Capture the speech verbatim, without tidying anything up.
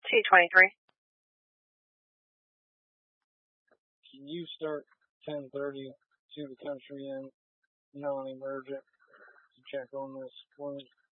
T twenty-three. Can you start ten thirty to the country in non-emergent to check on this woman?